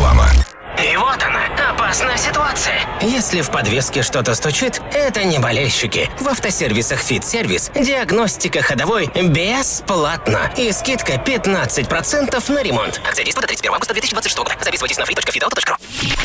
Реклама. И вот она, опасная ситуация. Если в подвеске что-то стучит, это не болельщики. В автосервисах «Фит-сервис» диагностика ходовой бесплатно. И скидка 15% на ремонт. Акция действует до 31 августа 2026 года. Записывайтесь на free.fitauto.ru.